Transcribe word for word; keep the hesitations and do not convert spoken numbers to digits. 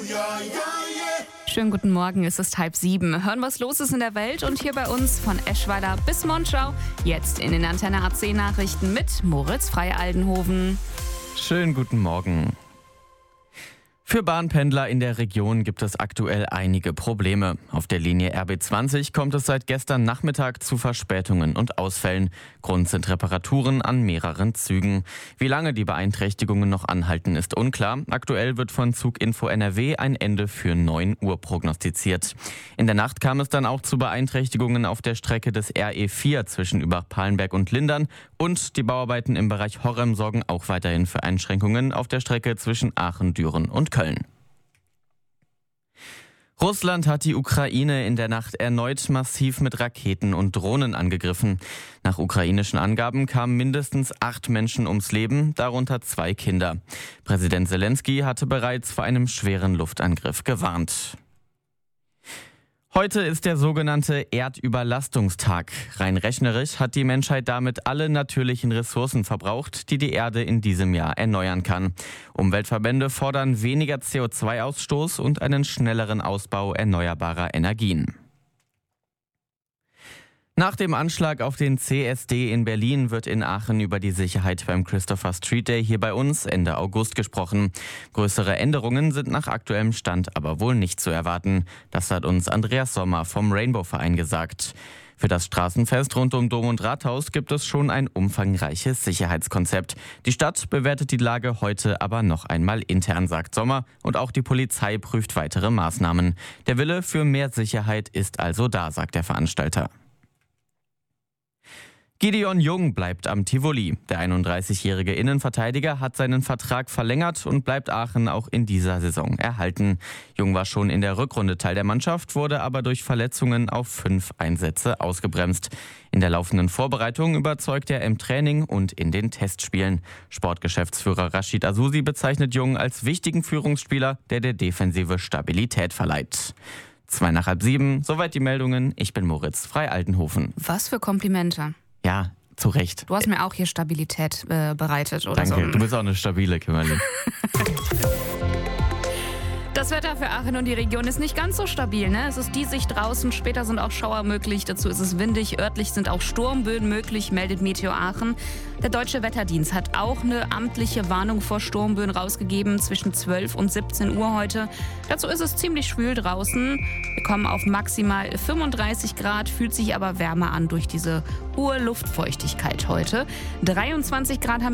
Schönen guten Morgen, es ist halb sieben. Hören, was los ist in der Welt und hier bei uns von Eschweiler bis Monschau. Jetzt in den Antenne A C Nachrichten mit Moritz Frei-Aldenhoven. Schönen guten Morgen. Für Bahnpendler in der Region gibt es aktuell einige Probleme. Auf der Linie R B zwanzig kommt es seit gestern Nachmittag zu Verspätungen und Ausfällen. Grund sind Reparaturen an mehreren Zügen. Wie lange die Beeinträchtigungen noch anhalten, ist unklar. Aktuell wird von Zuginfo N R W ein Ende für neun Uhr prognostiziert. In der Nacht kam es dann auch zu Beeinträchtigungen auf der Strecke des R E vier zwischen Übach-Palenberg und Lindern. Und die Bauarbeiten im Bereich Horrem sorgen auch weiterhin für Einschränkungen auf der Strecke zwischen Aachen, Düren und Köln. Russland hat die Ukraine in der Nacht erneut massiv mit Raketen und Drohnen angegriffen. Nach ukrainischen Angaben kamen mindestens acht Menschen ums Leben, darunter zwei Kinder. Präsident Zelensky hatte bereits vor einem schweren Luftangriff gewarnt. Heute ist der sogenannte Erdüberlastungstag. Rein rechnerisch hat die Menschheit damit alle natürlichen Ressourcen verbraucht, die die Erde in diesem Jahr erneuern kann. Umweltverbände fordern weniger C O zwei Ausstoß und einen schnelleren Ausbau erneuerbarer Energien. Nach dem Anschlag auf den C S D in Berlin wird in Aachen über die Sicherheit beim Christopher Street Day hier bei uns Ende August gesprochen. Größere Änderungen sind nach aktuellem Stand aber wohl nicht zu erwarten. Das hat uns Andreas Sommer vom Rainbow-Verein gesagt. Für das Straßenfest rund um Dom und Rathaus gibt es schon ein umfangreiches Sicherheitskonzept. Die Stadt bewertet die Lage heute aber noch einmal intern, sagt Sommer, und auch die Polizei prüft weitere Maßnahmen. Der Wille für mehr Sicherheit ist also da, sagt der Veranstalter. Gideon Jung bleibt am Tivoli. Der einunddreißigjährige Innenverteidiger hat seinen Vertrag verlängert und bleibt Aachen auch in dieser Saison erhalten. Jung war schon in der Rückrunde Teil der Mannschaft, wurde aber durch Verletzungen auf fünf Einsätze ausgebremst. In der laufenden Vorbereitung überzeugt er im Training und in den Testspielen. Sportgeschäftsführer Rashid Azusi bezeichnet Jung als wichtigen Führungsspieler, der der Defensive Stabilität verleiht. Zwei nach halb sieben, soweit die Meldungen. Ich bin Moritz Frei-Aldenhoven. Was für Komplimente. Ja, zu Recht. Du hast mir auch hier Stabilität äh, bereitet, oder Danke, so. du bist auch eine stabile, Kimberly. Das Wetter für Aachen und die Region ist nicht ganz so stabil, ne? Es ist diesig draußen, später sind auch Schauer möglich, dazu ist es windig, örtlich sind auch Sturmböen möglich, meldet Meteo Aachen. Der Deutsche Wetterdienst hat auch eine amtliche Warnung vor Sturmböen rausgegeben zwischen zwölf und siebzehn Uhr heute. Dazu ist es ziemlich schwül draußen. Wir kommen auf maximal fünfunddreißig Grad, fühlt sich aber wärmer an durch diese hohe Luftfeuchtigkeit heute. dreiundzwanzig Grad haben